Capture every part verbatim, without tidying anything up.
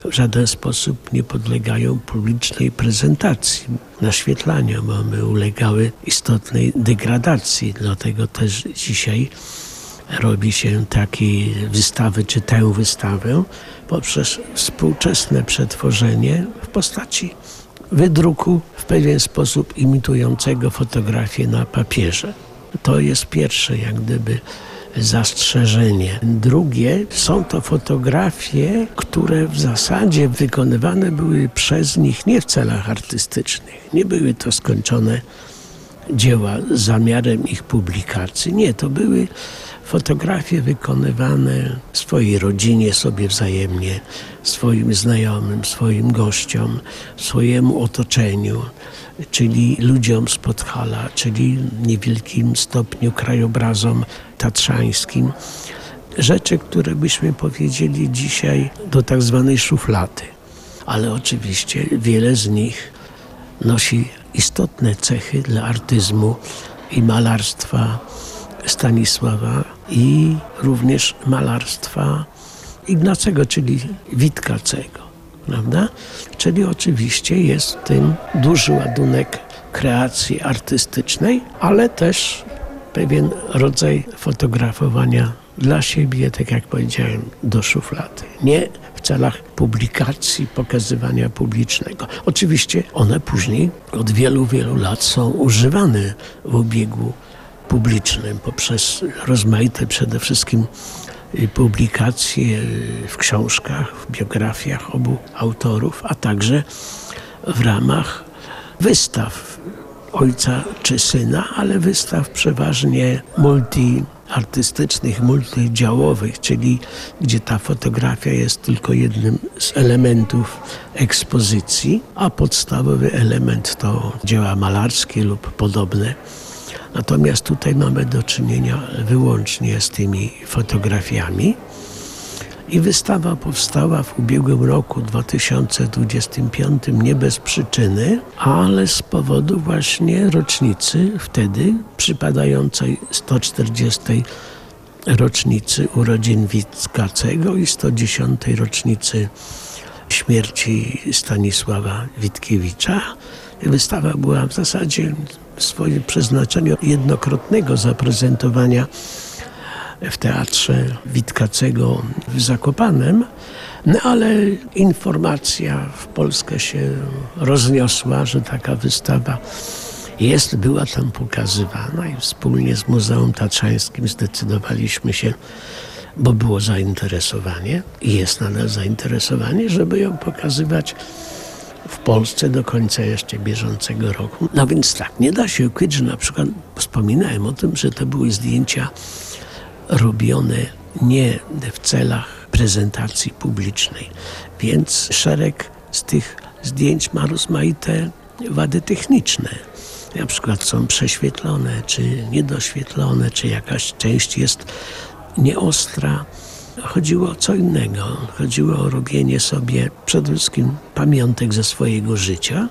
w żaden sposób nie podlegają publicznej prezentacji, naświetlaniu, bo one ulegały istotnej degradacji. Dlatego też dzisiaj robi się takie wystawy, czy tę wystawę poprzez współczesne przetworzenie w postaci wydruku w pewien sposób imitującego fotografię na papierze. To jest pierwsze jak gdyby zastrzeżenie. Drugie, są to fotografie, które w zasadzie wykonywane były przez nich nie w celach artystycznych. Nie były to skończone dzieła z zamiarem ich publikacji. Nie, to były fotografie wykonywane swojej rodzinie, sobie wzajemnie, swoim znajomym, swoim gościom, swojemu otoczeniu, czyli ludziom z Podhala, czyli w niewielkim stopniu krajobrazom tatrzańskim. Rzeczy, które byśmy powiedzieli dzisiaj do tak zwanej szuflady. Ale oczywiście wiele z nich nosi istotne cechy dla artyzmu i malarstwa Stanisława i również malarstwa Ignacego, czyli Witkacego, prawda? Czyli oczywiście jest w tym duży ładunek kreacji artystycznej, ale też pewien rodzaj fotografowania dla siebie, tak jak powiedziałem, do szuflady. Nie w celach publikacji, pokazywania publicznego. Oczywiście one później od wielu, wielu lat są używane w obiegu publicznym poprzez rozmaite przede wszystkim publikacje w książkach, w biografiach obu autorów, a także w ramach wystaw ojca czy syna, ale wystaw przeważnie multiartystycznych, multidziałowych, czyli gdzie ta fotografia jest tylko jednym z elementów ekspozycji, a podstawowy element to dzieła malarskie lub podobne. Natomiast tutaj mamy do czynienia wyłącznie z tymi fotografiami. I wystawa powstała w ubiegłym roku dwa tysiące dwudziestym piątym nie bez przyczyny, ale z powodu właśnie rocznicy wtedy przypadającej sto czterdziestej rocznicy urodzin Witkacego i sto dziesiątej rocznicy śmierci Stanisława Witkiewicza. Wystawa była w zasadzie w swoim przeznaczeniu jednokrotnego zaprezentowania w Teatrze Witkacego w Zakopanem, no ale informacja w Polskę się rozniosła, że taka wystawa jest, była tam pokazywana i wspólnie z Muzeum Tatrzańskim zdecydowaliśmy się, bo było zainteresowanie i jest nadal zainteresowanie, żeby ją pokazywać w Polsce do końca jeszcze bieżącego roku. No więc tak, nie da się ukryć, że na przykład wspominałem o tym, że to były zdjęcia robione nie w celach prezentacji publicznej, więc szereg z tych zdjęć ma rozmaite wady techniczne. Na przykład są prześwietlone, czy niedoświetlone, czy jakaś część jest nieostra. Chodziło o co innego. Chodziło o robienie sobie przede wszystkim pamiątek ze swojego życia.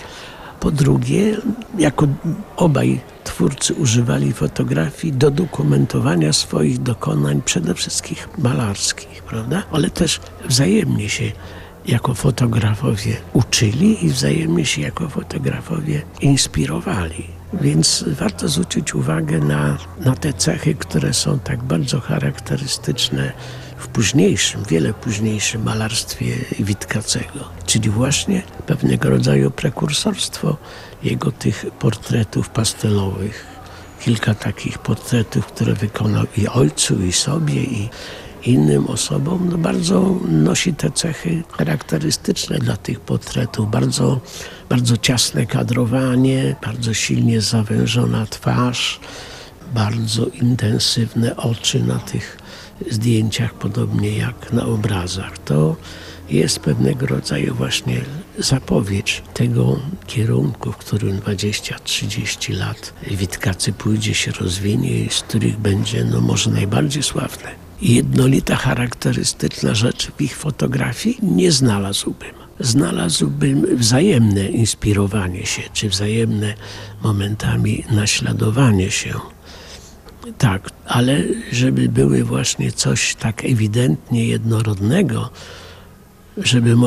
Po drugie, jako obaj twórcy używali fotografii do dokumentowania swoich dokonań, przede wszystkim malarskich, prawda? Ale też wzajemnie się jako fotografowie uczyli i wzajemnie się jako fotografowie inspirowali. Więc warto zwrócić uwagę na, na te cechy, które są tak bardzo charakterystyczne w późniejszym, wiele późniejszym malarstwie Witkacego. Czyli właśnie pewnego rodzaju prekursorstwo jego tych portretów pastelowych. Kilka takich portretów, które wykonał i ojcu, i sobie, i innym osobom, no bardzo nosi te cechy charakterystyczne dla tych portretów. Bardzo, bardzo ciasne kadrowanie, bardzo silnie zawężona twarz, bardzo intensywne oczy na tych zdjęciach, podobnie jak na obrazach. To jest pewnego rodzaju właśnie zapowiedź tego kierunku, w którym dwadzieścia trzydzieści lat Witkacy pójdzie, się rozwinie i z których będzie no może najbardziej sławne. Jednolita, charakterystyczna rzecz w ich fotografii nie znalazłbym. Znalazłbym wzajemne inspirowanie się, czy wzajemne momentami naśladowanie się. Tak, ale żeby były właśnie coś tak ewidentnie jednorodnego, żeby